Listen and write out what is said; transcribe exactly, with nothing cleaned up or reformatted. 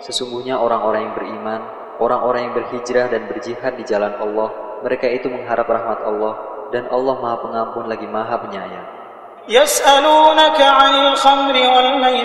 Sesungguhnya orang-orang yang beriman, orang-orang yang berhijrah dan berjihad di jalan Allah, mereka itu mengharap rahmat Allah, dan Allah Maha Pengampun lagi Maha Penyayang. Yas'alunaka 'anil khamri wal maisir